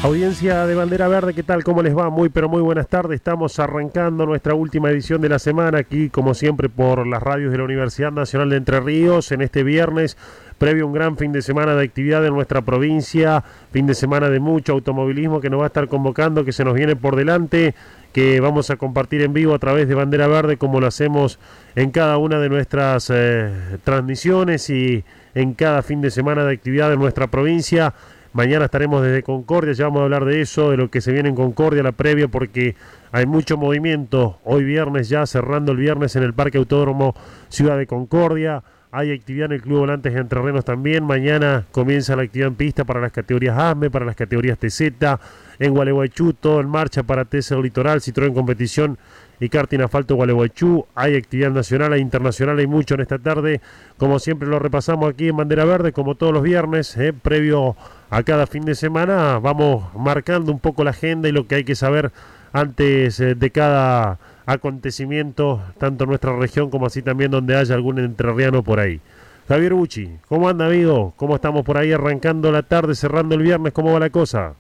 Audiencia de Bandera Verde, ¿qué tal? ¿Cómo les va? Muy pero muy buenas tardes. Estamos arrancando nuestra última edición de la semana aquí, como siempre, por las radios de la Universidad Nacional de Entre Ríos en este viernes, previo a un gran fin de semana de actividad en nuestra provincia, fin de semana de mucho automovilismo que nos va a estar convocando, que se nos viene por delante, que vamos a compartir en vivo a través de Bandera Verde, como lo hacemos en cada una de nuestras transmisiones y en cada fin de semana de actividad en nuestra provincia. Mañana estaremos desde Concordia, ya vamos a hablar de eso, de lo que se viene en Concordia, la previa, porque hay mucho movimiento. Hoy viernes ya, cerrando el viernes en el Parque Autódromo Ciudad de Concordia. Hay actividad en el Club Volantes de Entre Renos también. Mañana comienza la actividad en pista para las categorías ASME, para las categorías TZ. En Gualeguaychú, todo en marcha para TC Litoral, Citroën Competición y karting asfalto Gualeguaychú. Hay actividad nacional, hay internacional, hay mucho en esta tarde. Como siempre lo repasamos aquí en Bandera Verde, como todos los viernes, previo a cada fin de semana. Vamos marcando un poco la agenda y lo que hay que saber antes de cada acontecimiento, tanto en nuestra región como así también donde haya algún entrerriano por ahí. Javier Bucci, ¿cómo anda, amigo? ¿Cómo estamos por ahí arrancando la tarde, cerrando el viernes? ¿Cómo va la cosa?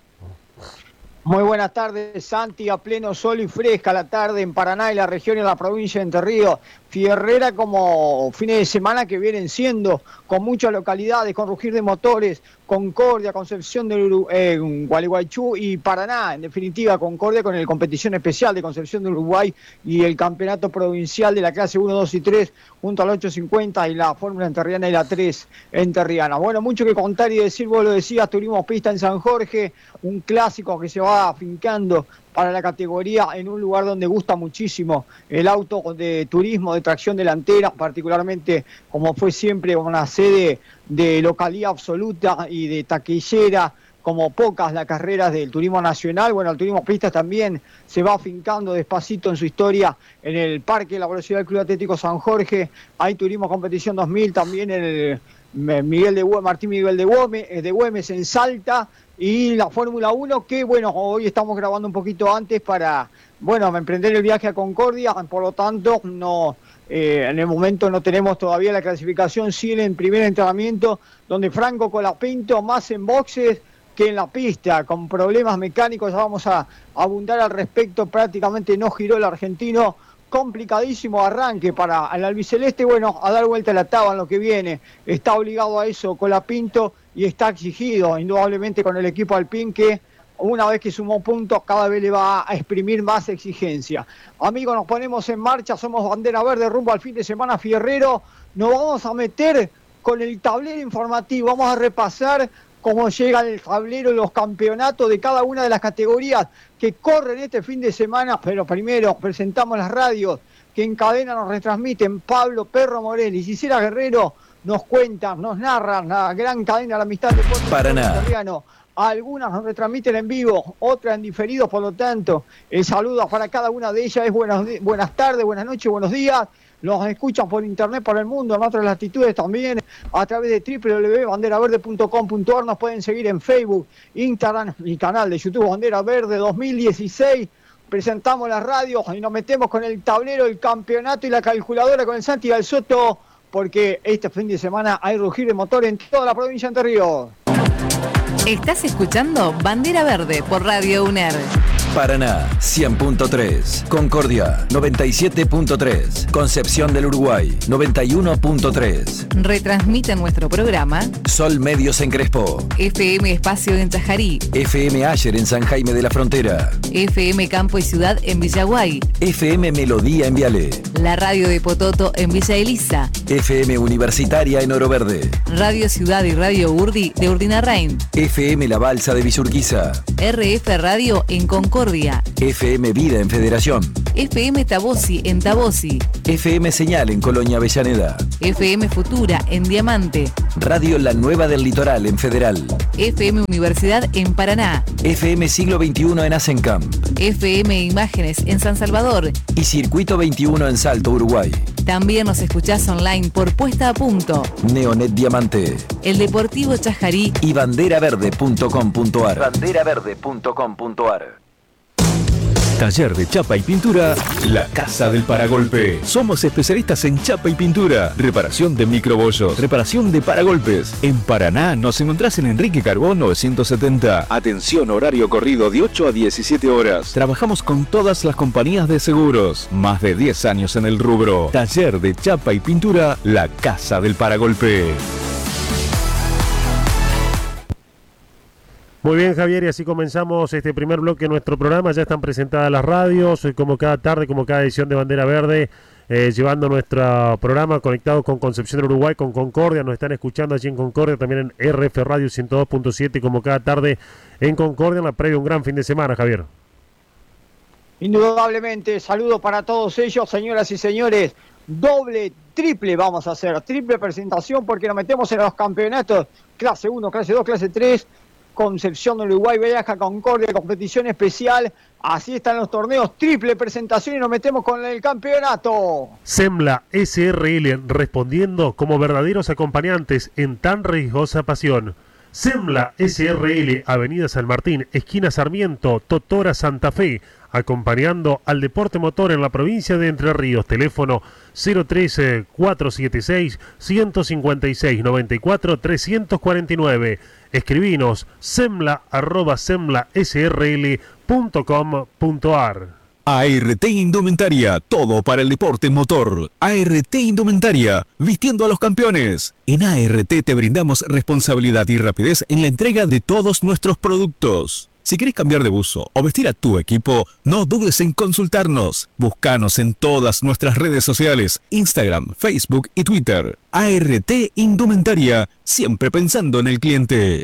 Muy buenas tardes, Santi, a pleno sol y fresca la tarde en Paraná y la región y la provincia de Entre Ríos. Fierrera como fines de semana que vienen siendo, con muchas localidades, con rugir de motores, Concordia, Concepción del Gualeguaychú y Paraná, en definitiva Concordia con el competición especial de Concepción del Uruguay y el campeonato provincial de la clase 1, 2 y 3 junto al 850 y la Fórmula Enterriana y la 3 Enterriana. Bueno, mucho que contar y decir, vos lo decías, tuvimos pista en San Jorge, un clásico que se va afincando para la categoría en un lugar donde gusta muchísimo el auto de turismo de tracción delantera, particularmente como fue siempre una sede de localía absoluta y de taquillera, como pocas las carreras del turismo nacional. Bueno, el turismo pistas también se va afincando despacito en su historia en el Parque de la Velocidad del Club Atlético San Jorge. Hay turismo competición 2000 también en el Martín Miguel de Güemes en Salta. Y la Fórmula 1 que, bueno, hoy estamos grabando un poquito antes para, bueno, emprender el viaje a Concordia, por lo tanto, no, en el momento no tenemos todavía la clasificación, sí en el primer entrenamiento, donde Franco Colapinto, más en boxes que en la pista, con problemas mecánicos, ya vamos a abundar al respecto, prácticamente no giró el argentino, complicadísimo arranque para el albiceleste, bueno, a dar vuelta a la tabla en lo que viene, está obligado a eso Colapinto y está exigido indudablemente con el equipo Alpine que una vez que sumó puntos cada vez le va a exprimir más exigencia. Amigos, nos ponemos en marcha, somos Bandera Verde rumbo al fin de semana fierrero, nos vamos a meter con el tablero informativo, vamos a repasar cómo llega el tablero, los campeonatos de cada una de las categorías que corren este fin de semana, pero primero presentamos las radios que en cadena nos retransmiten Pablo Perro Morel y Gisela Guerrero, nos cuentan, nos narran la gran cadena de la amistad de Paraná. Algunas nos retransmiten en vivo, otras en diferido, por lo tanto, el saludo para cada una de ellas es buenas tardes, buenas noches, buenos días. Los escuchan por internet, por el mundo, en otras latitudes también, a través de www.banderaverde.com.ar. Nos pueden seguir en Facebook, Instagram y canal de YouTube Bandera Verde 2016. Presentamos las radios y nos metemos con el tablero, el campeonato y la calculadora con el Santi del Soto, porque este fin de semana hay rugir de motor en toda la provincia de Entre Ríos. Estás escuchando Bandera Verde por Radio UNER. Paraná 100.3, Concordia 97.3, Concepción del Uruguay 91.3. Retransmite nuestro programa Sol Medios en Crespo, FM Espacio en Tajarí, FM Ayer en San Jaime de la Frontera, FM Campo y Ciudad en Villaguay, FM Melodía en Viale, la radio de Pototo en Villa Elisa, FM Universitaria en Oro Verde, Radio Ciudad y Radio Urdi de Urdinarrain, FM La Balsa de Villurquiza, RF Radio en Concordia, FM Vida en Federación, FM Tabosi en Tabosi, FM Señal en Colonia Avellaneda, FM Futura en Diamante, Radio La Nueva del Litoral en Federal, FM Universidad en Paraná, FM Siglo XXI en Asencamp, FM Imágenes en San Salvador y Circuito 21 en Salto, Uruguay. También nos escuchás online por Puesta a Punto, Neonet Diamante, El Deportivo Chajarí y banderaverde.com.ar. Banderaverde.com.ar. Taller de chapa y pintura, La Casa del Paragolpe. Somos especialistas en chapa y pintura, reparación de microbollos, reparación de paragolpes. En Paraná nos encontrás en Enrique Carbón 970. Atención, horario corrido de 8 a 17 horas. Trabajamos con todas las compañías de seguros. Más de 10 años en el rubro. Taller de chapa y pintura, La Casa del Paragolpe. Muy bien, Javier, y así comenzamos este primer bloque de nuestro programa. Ya están presentadas las radios, como cada tarde, como cada edición de Bandera Verde, llevando nuestro programa conectado con Concepción del Uruguay, con Concordia. Nos están escuchando allí en Concordia, también en RF Radio 102.7, como cada tarde en Concordia, en la previa un gran fin de semana, Javier. Indudablemente, saludo para todos ellos, señoras y señores. Doble, triple vamos a hacer, triple presentación porque nos metemos en los campeonatos clase 1, clase 2, clase 3. Concepción del Uruguay viaja a Concordia, competición especial. Así están los torneos, triple presentación y nos metemos con el campeonato. Semla SRL, respondiendo como verdaderos acompañantes en tan riesgosa pasión. Semla SRL, Avenida San Martín, esquina Sarmiento, Totora, Santa Fe, acompañando al deporte motor en la provincia de Entre Ríos. Teléfono 013-476-156-94-349. Escribinos semla@semlasrl.com.ar. ART Indumentaria, todo para el deporte motor. ART Indumentaria, vistiendo a los campeones. En ART te brindamos responsabilidad y rapidez en la entrega de todos nuestros productos. Si querés cambiar de buzo o vestir a tu equipo, no dudes en consultarnos. Búscanos en todas nuestras redes sociales, Instagram, Facebook y Twitter. ART Indumentaria, siempre pensando en el cliente.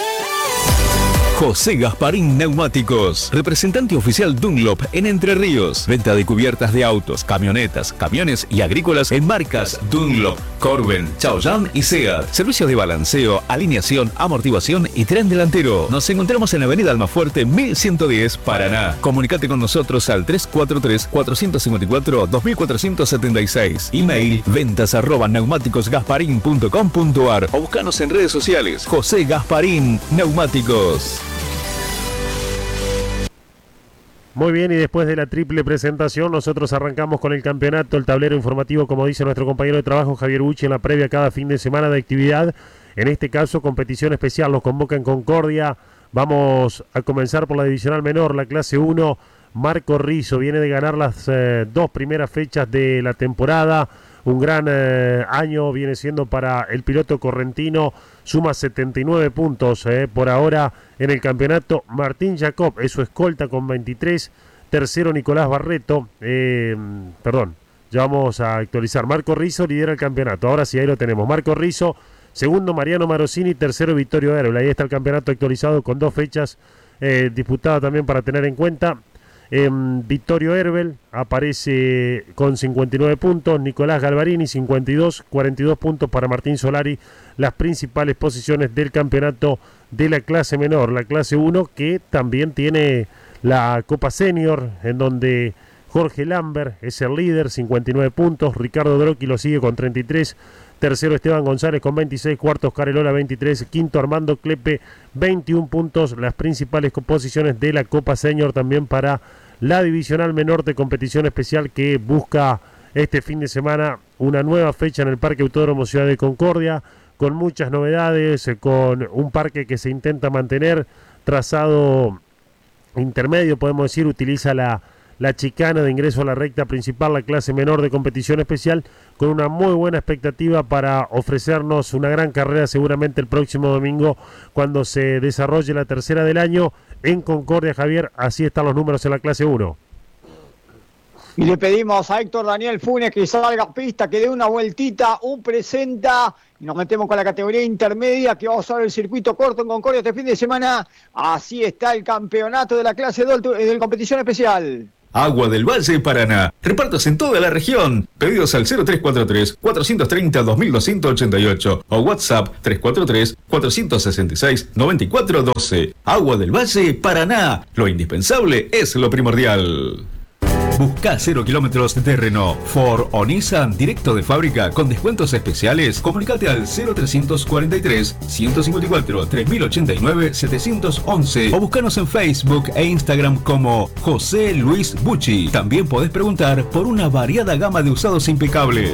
José Gasparín Neumáticos, representante oficial Dunlop en Entre Ríos. Venta de cubiertas de autos, camionetas, camiones y agrícolas en marcas Dunlop, Corben, Chaoyang y Seat. Servicio de balanceo, alineación, amortiguación y tren delantero. Nos encontramos en Avenida Almafuerte 1110, Paraná. Comunicate con nosotros al 343-454-2476. Email ventas@neumáticosgasparin.com.ar o buscanos en redes sociales. José Gasparín Neumáticos. Muy bien, y después de la triple presentación, nosotros arrancamos con el campeonato, el tablero informativo, como dice nuestro compañero de trabajo Javier Bucci, en la previa cada fin de semana de actividad. En este caso, competición especial, nos convoca en Concordia. Vamos a comenzar por la divisional menor, la clase 1. Marco Rizzo viene de ganar las dos primeras fechas de la temporada. Un gran año viene siendo para el piloto correntino, suma 79 puntos por ahora en el campeonato. Martín Jacob es su escolta con 23, tercero Nicolás Barreto, ya vamos a actualizar. Marco Rizzo lidera el campeonato, ahora sí, ahí lo tenemos. Marco Rizzo, segundo Mariano Marosini, tercero Vittorio Herbel. Ahí está el campeonato actualizado con dos fechas disputadas también para tener en cuenta. Vittorio Herbel aparece con 59 puntos, Nicolás Galvarini 52, 42 puntos para Martín Solari, las principales posiciones del campeonato de la clase menor, la clase 1, que también tiene la Copa Senior, en donde Jorge Lambert es el líder, 59 puntos, Ricardo Drocchi lo sigue con 33, tercero Esteban González con 26, cuarto Oscar Elola 23, quinto Armando Clepe 21 puntos, las principales posiciones de la Copa Senior también para la divisional menor de competición especial que busca este fin de semana una nueva fecha en el Parque Autódromo Ciudad de Concordia, con muchas novedades, con un parque que se intenta mantener, trazado intermedio, podemos decir, utiliza la chicana de ingreso a la recta principal, la clase menor de competición especial, con una muy buena expectativa para ofrecernos una gran carrera seguramente el próximo domingo cuando se desarrolle la tercera del año en Concordia. Javier, así están los números en la clase 1. Y le pedimos a Héctor Daniel Funes que salga a pista, que dé una vueltita, un presenta, y nos metemos con la categoría intermedia, que vamos a ver el circuito corto en Concordia este fin de semana. Así está el campeonato de la clase 2 de competición especial. Agua del Valle, Paraná. Repartos en toda la región. Pedidos al 0343-430-2288 o WhatsApp 343-466-9412. Agua del Valle, Paraná. Lo indispensable es lo primordial. Busca 0 kilómetros de Renault, Ford o Nissan directo de fábrica con descuentos especiales. Comunicate al 0343 154 3089 711 o búscanos en Facebook e Instagram como José Luis Bucci. También podés preguntar por una variada gama de usados impecables.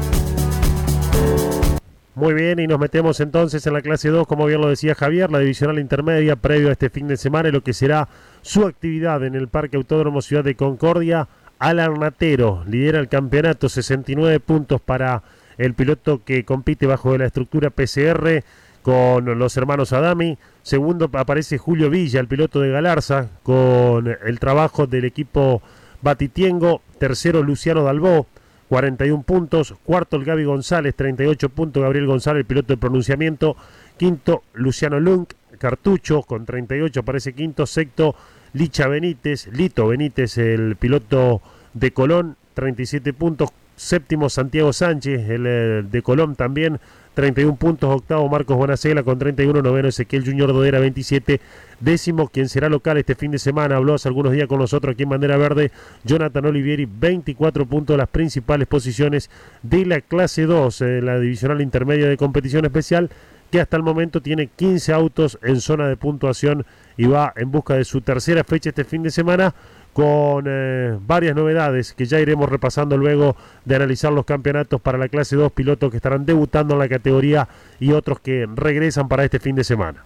Muy bien, y nos metemos entonces en la clase 2, como bien lo decía Javier, la divisional intermedia previo a este fin de semana y lo que será su actividad en el Parque Autódromo Ciudad de Concordia. Alan Natero lidera el campeonato, 69 puntos para el piloto que compite bajo la estructura PCR con los hermanos Adami. Segundo aparece Julio Villa, el piloto de Galarza, con el trabajo del equipo Batitiengo. Tercero Luciano Dalbó, 41 puntos. Cuarto el Gaby González, 38 puntos. Gabriel González, el piloto de pronunciamiento. Quinto Luciano Lunk, Cartucho, con 38 aparece quinto. Sexto Lito Benítez, el piloto de Colón, 37 puntos. Séptimo Santiago Sánchez, el de Colón también, 31 puntos. Octavo Marcos Bonacela con 31. Noveno Ezequiel Junior Dodera, 27. Décimo, quien será local este fin de semana, habló hace algunos días con nosotros aquí en Bandera Verde, Jonathan Olivieri, 24 puntos, las principales posiciones de la clase 2, la divisional intermedia de competición especial, que hasta el momento tiene 15 autos en zona de puntuación y va en busca de su tercera fecha este fin de semana, con varias novedades que ya iremos repasando luego de analizar los campeonatos para la clase 2, pilotos que estarán debutando en la categoría y otros que regresan para este fin de semana.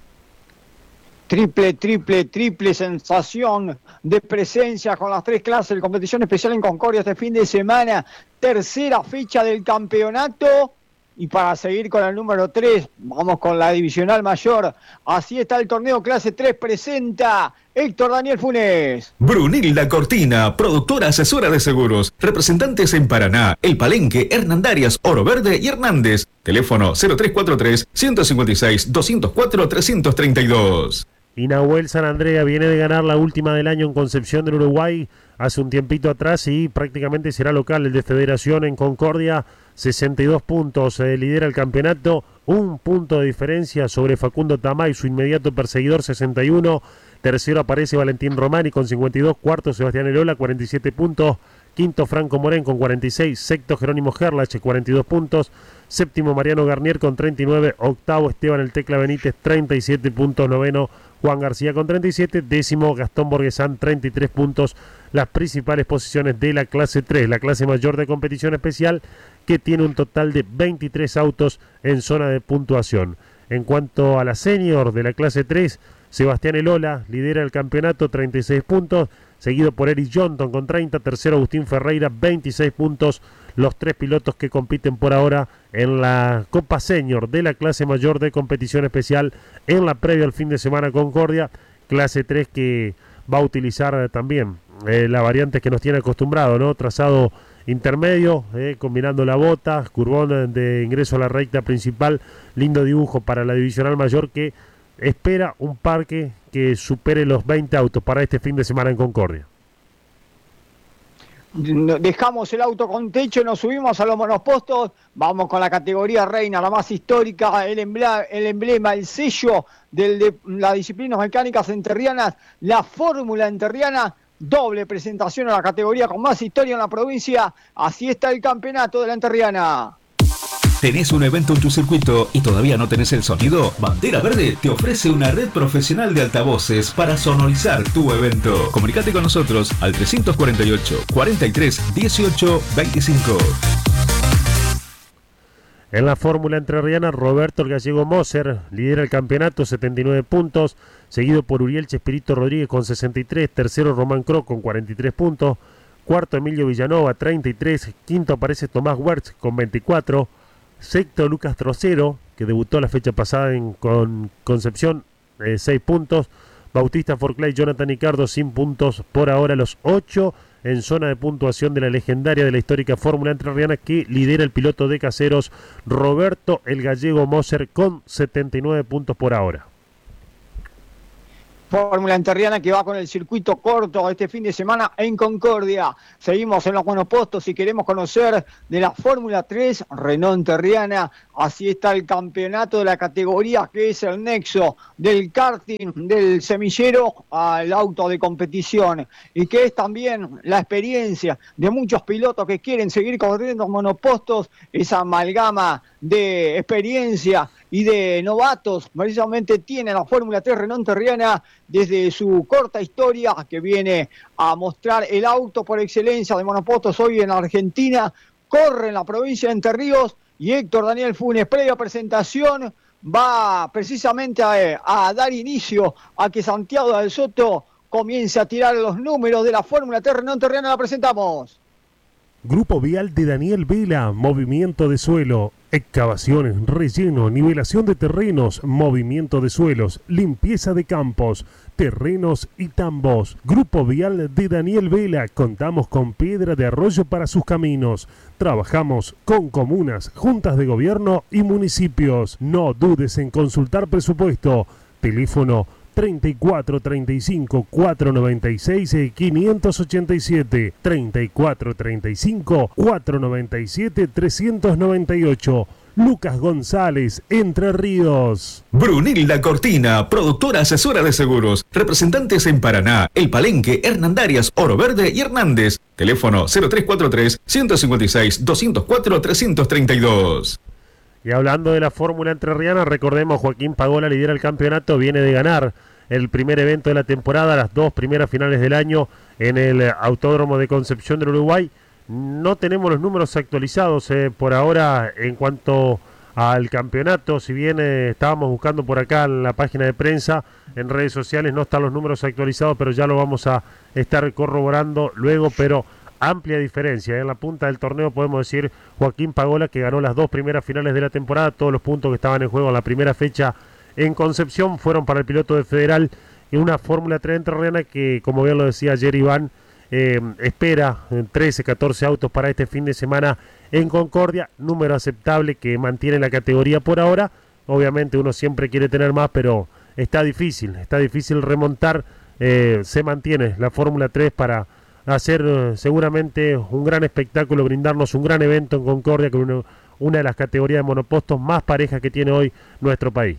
Triple sensación de presencia con las tres clases de competición especial en Concordia este fin de semana. Tercera fecha del campeonato. Y para seguir con el número 3, vamos con la divisional mayor. Así está el torneo clase 3, presenta Héctor Daniel Funes. Brunilda Cortina, productora asesora de seguros. Representantes en Paraná, El Palenque, Hernandarias, Oro Verde y Hernández. Teléfono 0343 156 204 332. Y Nahuel San Andrea viene de ganar la última del año en Concepción del Uruguay hace un tiempito atrás y prácticamente será local el de Federación en Concordia. 62 puntos, lidera el campeonato, un punto de diferencia sobre Facundo Tamay, su inmediato perseguidor, 61. Tercero aparece Valentín Romani con 52. Cuarto Sebastián Elola, 47 puntos. Quinto Franco Morén con 46. Sexto Jerónimo Gerlach, 42 puntos. Séptimo Mariano Garnier con 39. Octavo Esteban El Tecla Benítez, 37 puntos. Noveno Juan García con 37. Décimo Gastón Borguesán, 33 puntos. Las principales posiciones de la clase 3, la clase mayor de competición especial, que tiene un total de 23 autos en zona de puntuación. En cuanto a la senior de la clase 3, Sebastián Elola lidera el campeonato, 36 puntos, seguido por Eric Johnson con 30, tercero Agustín Ferreira, 26 puntos, los tres pilotos que compiten por ahora en la Copa Senior de la clase mayor de competición especial en la previa al fin de semana Concordia, clase 3 que va a utilizar también la variante que nos tiene acostumbrado, ¿no? Trazado intermedio, combinando la bota, curvón de ingreso a la recta principal, lindo dibujo para la divisional mayor que espera un parque que supere los 20 autos para este fin de semana en Concordia. Dejamos el auto con techo, nos subimos a los monopostos, vamos con la categoría reina, la más histórica, el emblema, el sello de las disciplinas mecánicas enterrianas, la fórmula enterriana. Doble presentación a la categoría con más historia en la provincia. Así está el campeonato de la Enterriana. ¿Tenés un evento en tu circuito y todavía no tenés el sonido? Bandera Verde te ofrece una red profesional de altavoces para sonorizar tu evento. Comunicate con nosotros al 348 43 18 25. En la fórmula entrerriana, Roberto el Gallego Moser lidera el campeonato, 79 puntos, seguido por Uriel Chespirito Rodríguez con 63, tercero Román Cro con 43 puntos, cuarto Emilio Villanova, 33, quinto aparece Tomás Wertz con 24, sexto Lucas Trocero, que debutó la fecha pasada con Concepción, 6 puntos, Bautista Forclay, Jonathan Ricardo, sin puntos por ahora, los 8 en zona de puntuación de la legendaria de la histórica fórmula entrerriana que lidera el piloto de Caseros, Roberto el Gallego Moser, con 79 puntos por ahora. Fórmula Enterriana que va con el circuito corto este fin de semana en Concordia. Seguimos en los monopostos y queremos conocer de la Fórmula 3 Renault Enterriana. Así está el campeonato de la categoría que es el nexo del karting, del semillero al auto de competición. Y que es también la experiencia de muchos pilotos que quieren seguir corriendo monopostos, esa amalgama de experiencia y de novatos, precisamente tiene la Fórmula 3 Renault Enterriana desde su corta historia que viene a mostrar el auto por excelencia de monopostos hoy en Argentina. Corre en la provincia de Entre Ríos y Héctor Daniel Funes, previa presentación, va precisamente a dar inicio a que Santiago del Soto comience a tirar los números de la Fórmula 3 Renault Enterriana. La presentamos. Grupo Vial de Daniel Vela, movimiento de suelo, excavaciones, relleno, nivelación de terrenos, movimiento de suelos, limpieza de campos, terrenos y tambos. Grupo Vial de Daniel Vela, contamos con piedra de arroyo para sus caminos. Trabajamos con comunas, juntas de gobierno y municipios. No dudes en consultar presupuesto. Teléfono 34 35 496 587, 34 35 497 398. Lucas González, Entre Ríos. Brunilda Cortina, productora asesora de seguros. Representantes en Paraná, El Palenque, Hernandarias, Oro Verde y Hernández. Teléfono 0343 156 204 332. Y hablando de la Fórmula Entrerriana, recordemos, Joaquín Pagola lidera el campeonato, viene de ganar el primer evento de la temporada, las dos primeras finales del año en el Autódromo de Concepción del Uruguay. No tenemos los números actualizados por ahora en cuanto al campeonato, si bien estábamos buscando por acá en la página de prensa, en redes sociales no están los números actualizados, pero ya lo vamos a estar corroborando luego, pero amplia diferencia. En la punta del torneo podemos decir Joaquín Pagola, que ganó las dos primeras finales de la temporada. Todos los puntos que estaban en juego en la primera fecha en Concepción fueron para el piloto de Federal, y una Fórmula 3 entrerriana que, como bien lo decía ayer Iván, espera 13, 14 autos para este fin de semana en Concordia, número aceptable que mantiene la categoría por ahora. Obviamente uno siempre quiere tener más, pero está difícil remontar. Se mantiene la Fórmula 3 para hacer seguramente un gran espectáculo, brindarnos un gran evento en Concordia con una de las categorías de monopostos más parejas que tiene hoy nuestro país.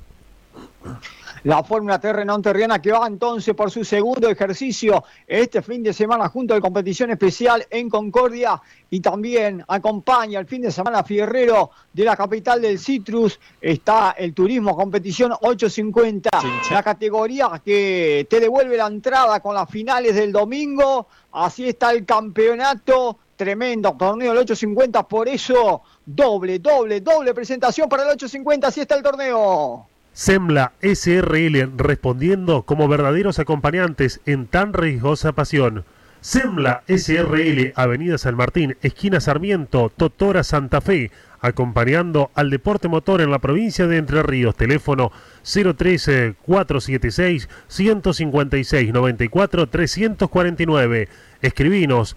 La Fórmula 3 Renault Enterriana que va entonces por su segundo ejercicio este fin de semana junto a competición especial en Concordia, y también acompaña el fin de semana Fierrero de la capital del Citrus. Está el turismo competición 850, la categoría que te devuelve la entrada con las finales del domingo. Así está el campeonato, tremendo torneo del 850, por eso doble presentación para el 850, así está el torneo. Semla SRL, respondiendo como verdaderos acompañantes en tan riesgosa pasión. Semla SRL, Avenida San Martín, esquina Sarmiento, Totora, Santa Fe, acompañando al deporte motor en la provincia de Entre Ríos. Teléfono 013 476 156 94 349. Escribinos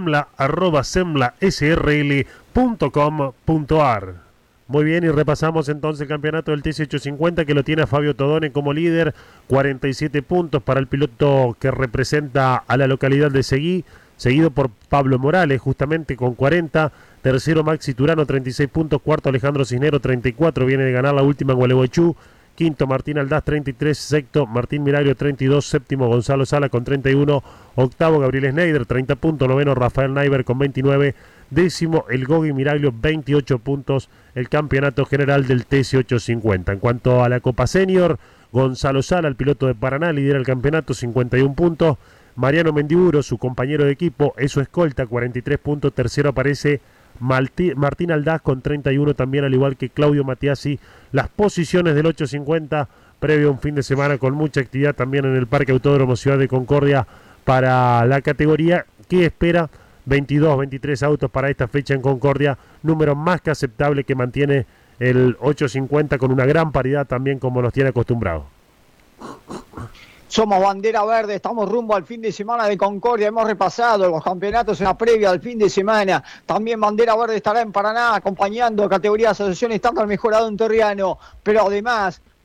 semla@semlasrl.com.ar. Muy bien, y repasamos entonces el campeonato del TC850 que lo tiene a Fabio Todone como líder, 47 puntos para el piloto que representa a la localidad de Seguí, seguido por Pablo Morales justamente con 40, tercero Maxi Turano 36 puntos, cuarto Alejandro Cisnero 34, viene de ganar la última en Gualeguaychú, quinto Martín Aldaz 33, sexto Martín Miraglio 32, séptimo Gonzalo Sala con 31, octavo Gabriel Schneider 30 puntos, noveno Rafael Naiber con 29, décimo el Gogi Miraglio 28 puntos, el campeonato general del TC850. En cuanto a la Copa Senior, Gonzalo Sala, el piloto de Paraná, lidera el campeonato 51 puntos, Mariano Mendiburo, su compañero de equipo, es su escolta 43 puntos, tercero aparece Martín Aldaz con 31 también, al igual que Claudio Matiasi. Las posiciones del 850 previo a un fin de semana con mucha actividad también en el Parque Autódromo Ciudad de Concordia para la categoría que espera 22, 23 autos para esta fecha en Concordia, número más que aceptable que mantiene el 850 con una gran paridad también como nos tiene acostumbrados. Somos bandera verde, estamos rumbo al fin de semana de Concordia, hemos repasado los campeonatos en la previa al fin de semana. También bandera verde estará en Paraná acompañando categoría de asociación estándar mejorado enterriano, pero además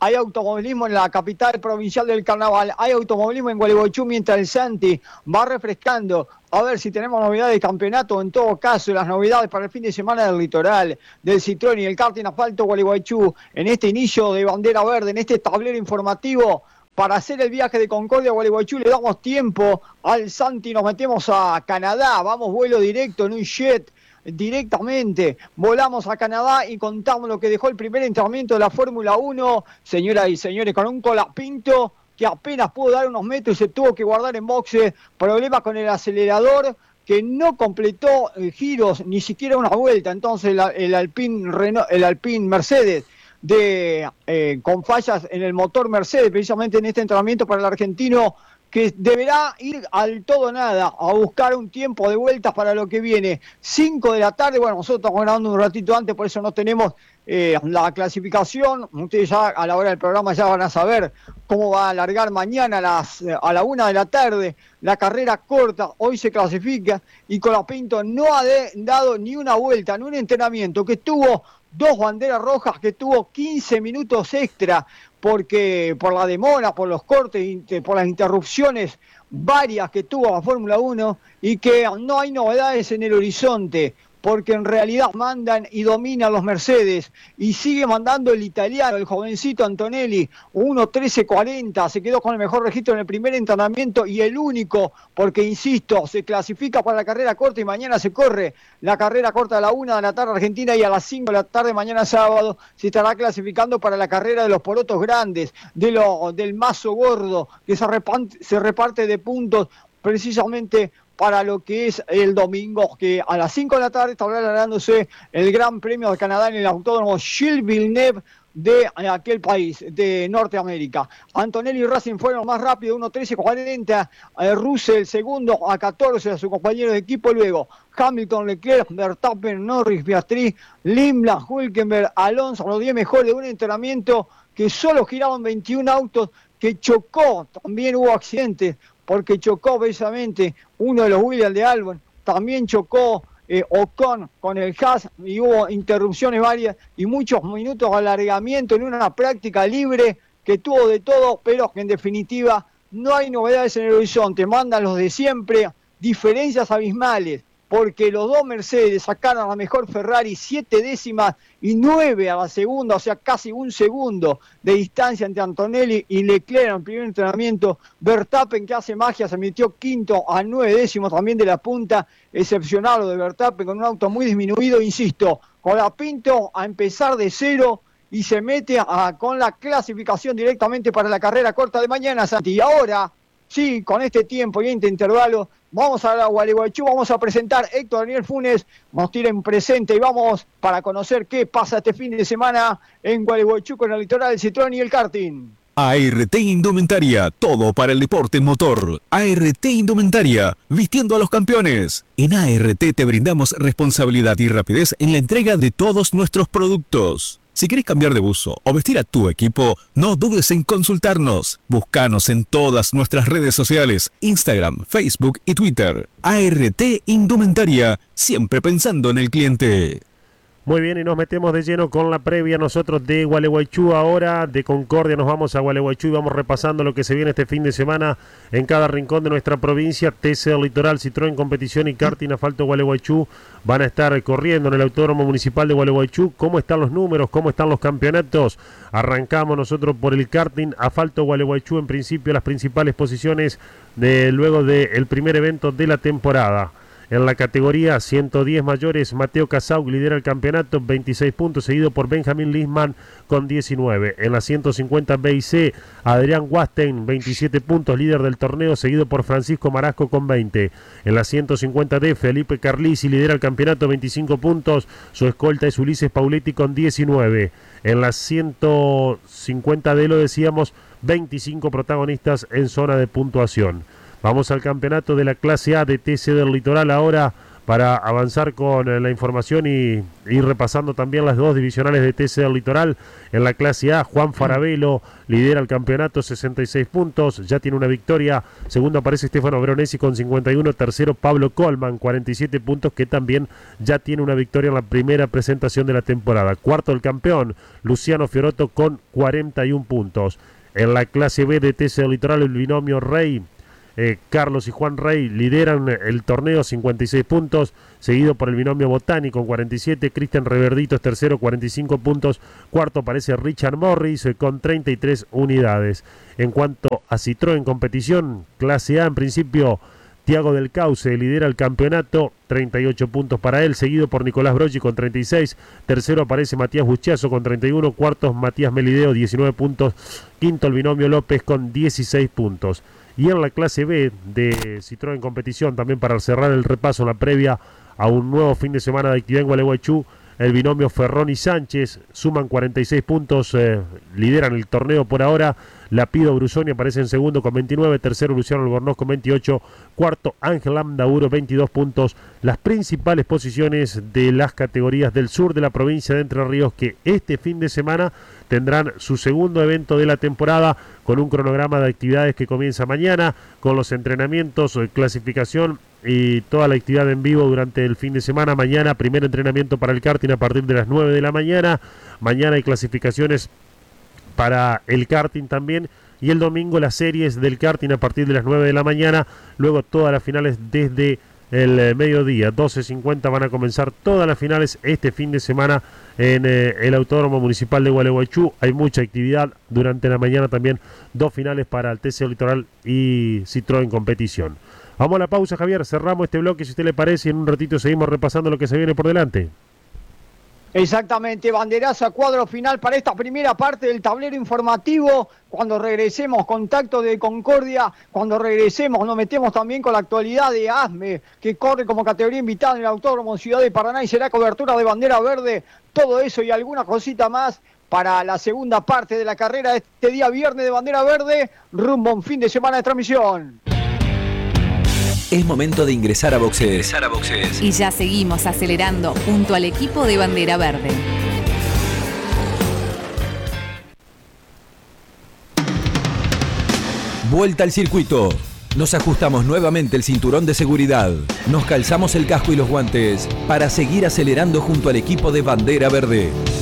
hay automovilismo en la capital provincial del carnaval, hay automovilismo en Gualeguaychú, mientras el Santi va refrescando. A ver si tenemos novedades de campeonato, en todo caso, las novedades para el fin de semana del Litoral, del Citroën y el karting asfalto Gualeguaychú, en este inicio de bandera verde, en este tablero informativo, para hacer el viaje de Concordia a Gualeguaychú. Le damos tiempo al Santi, nos metemos a Canadá, vamos vuelo directo en un jet, directamente volamos a Canadá y contamos lo que dejó el primer entrenamiento de la Fórmula 1, señoras y señores, con un Colapinto que apenas pudo dar unos metros y se tuvo que guardar en boxe, problemas con el acelerador, que no completó giros, ni siquiera una vuelta. Entonces el Alpine Mercedes con fallas en el motor Mercedes, precisamente en este entrenamiento para el argentino, que deberá ir al todo o nada a buscar un tiempo de vueltas para lo que viene. 5 de la tarde, bueno, nosotros estamos grabando un ratito antes, por eso no tenemos la clasificación. Ustedes ya a la hora del programa ya van a saber cómo va a alargar mañana a la 1 de la tarde la carrera corta. Hoy se clasifica y Colapinto no ha dado ni una vuelta, ni un entrenamiento, que tuvo 2 banderas rojas, que tuvo 15 minutos extra, porque por la demora, por los cortes, por las interrupciones varias que tuvo la Fórmula 1, y que no hay novedades en el horizonte, porque en realidad mandan y dominan los Mercedes, y sigue mandando el italiano, el jovencito Antonelli, 1:13:40, se quedó con el mejor registro en el primer entrenamiento y el único, porque insisto, se clasifica para la carrera corta y mañana se corre la carrera corta a la 1 de la tarde Argentina, y a las 5 de la tarde mañana sábado se estará clasificando para la carrera de los porotos grandes, del mazo gordo, que se reparte de puntos precisamente para lo que es el domingo, que a las 5 de la tarde estará alargándose el Gran Premio de Canadá en el Autódromo Gilles Villeneuve de aquel país, de Norteamérica. Antonelli y Racing fueron los más rápidos, 1:13:40, Russell segundo a 14 a su compañero de equipo, luego Hamilton, Leclerc, Verstappen, Norris, Piastri, Limla, Hülkenberg, Alonso, los 10 mejores de un entrenamiento que solo giraban 21 autos, que chocó, también hubo accidentes, porque chocó precisamente uno de los Williams de Albon, también chocó Ocon con el Haas, y hubo interrupciones varias y muchos minutos de alargamiento en una práctica libre que tuvo de todo, pero que en definitiva no hay novedades en el horizonte, mandan los de siempre, diferencias abismales, porque los 2 Mercedes sacaron a la mejor Ferrari 7 décimas y 9 a la segunda, o sea, casi un segundo de distancia entre Antonelli y Leclerc en el primer entrenamiento. Verstappen, que hace magia, se metió quinto a 9 décimos también de la punta, excepcional lo de Verstappen, con un auto muy disminuido, insisto, Colapinto a empezar de cero y se mete con la clasificación directamente para la carrera corta de mañana, Santi. Y ahora, sí, con este tiempo y este intervalo, vamos a Gualeguaychú, vamos a presentar Héctor Daniel Funes, nos tienen presente y vamos para conocer qué pasa este fin de semana en Gualeguaychú con el Litoral, el Citroën y el karting. ART Indumentaria, todo para el deporte motor. ART Indumentaria, vistiendo a los campeones. En ART te brindamos responsabilidad y rapidez en la entrega de todos nuestros productos. Si querés cambiar de buzo o vestir a tu equipo, no dudes en consultarnos. Búscanos en todas nuestras redes sociales, Instagram, Facebook y Twitter. ART Indumentaria, siempre pensando en el cliente. Muy bien, y nos metemos de lleno con la previa nosotros de Gualeguaychú. Ahora de Concordia nos vamos a Gualeguaychú y vamos repasando lo que se viene este fin de semana en cada rincón de nuestra provincia. TC del Litoral, Citroën Competición y Karting Asfalto Gualeguaychú van a estar corriendo en el Autódromo Municipal de Gualeguaychú. ¿Cómo están los números? ¿Cómo están los campeonatos? Arrancamos nosotros por el Karting Asfalto Gualeguaychú, en principio las principales posiciones luego del primer evento de la temporada. En la categoría 110 mayores, Mateo Casaug lidera el campeonato, 26 puntos, seguido por Benjamín Lisman con 19. En la 150 B y C, Adrián Wastein, 27 puntos, líder del torneo, seguido por Francisco Marasco con 20. En la 150 D, Felipe Carlisi lidera el campeonato, 25 puntos, su escolta es Ulises Pauletti con 19. En la 150 D, lo decíamos, 25 protagonistas en zona de puntuación. Vamos al campeonato de la clase A de TC del Litoral ahora para avanzar con la información y ir repasando también las dos divisionales de TC del Litoral. En la clase A, Juan Farabelo lidera el campeonato, 66 puntos, ya tiene una victoria. Segundo aparece Stefano Veronesi con 51, tercero Pablo Colman, 47 puntos, que también ya tiene una victoria en la primera presentación de la temporada. Cuarto el campeón, Luciano Fiorotto con 41 puntos. En la clase B de TC del Litoral, el binomio Rey, Carlos y Juan Rey lideran el torneo, 56 puntos, seguido por el binomio Botani con 47, Cristian Reverdito es tercero, 45 puntos, cuarto aparece Richard Morris con 33 unidades. En cuanto a Citroën competición, clase A en principio, Tiago del Cauce lidera el campeonato, 38 puntos para él, seguido por Nicolás Broggi con 36, tercero aparece Matías Buchiazo con 31, cuarto Matías Melideo, 19 puntos, quinto el binomio López con 16 puntos. Y en la clase B de Citroën competición, también para cerrar el repaso en la previa a un nuevo fin de semana de actividad en Gualeguaychú, el binomio Ferroni Sánchez suman 46 puntos, lideran el torneo por ahora. Lapido Brusoni aparece en segundo con 29, tercero Luciano Albornoz con 28, cuarto Ángel Amdauro 22 puntos. Las principales posiciones de las categorías del sur de la provincia de Entre Ríos, que este fin de semana tendrán su segundo evento de la temporada, con un cronograma de actividades que comienza mañana, con los entrenamientos, clasificación y toda la actividad en vivo durante el fin de semana. Mañana primer entrenamiento para el karting a partir de las 9 de la mañana. Mañana hay clasificaciones para el karting también, y el domingo las series del karting a partir de las 9 de la mañana. Luego todas las finales desde el mediodía, 12:50 van a comenzar todas las finales este fin de semana en el Autódromo Municipal de Gualeguaychú. Hay mucha actividad durante la mañana, también dos finales para el TC Litoral y Citroën competición. Vamos a la pausa, Javier, cerramos este bloque si usted le parece, y en un ratito seguimos repasando lo que se viene por delante. Exactamente, banderazo a cuadro final para esta primera parte del tablero informativo. Cuando regresemos, contacto de Concordia. Cuando regresemos, nos metemos también con la actualidad de ASME, que corre como categoría invitada en el Autódromo Ciudad de Paraná, y será cobertura de bandera verde. Todo eso y alguna cosita más para la segunda parte de la carrera de este día viernes de bandera verde, rumbo a un fin de semana de transmisión. Es momento de ingresar a boxes. Y ya seguimos acelerando junto al equipo de bandera verde. Vuelta al circuito. Nos ajustamos nuevamente el cinturón de seguridad. Nos calzamos el casco y los guantes para seguir acelerando junto al equipo de bandera verde.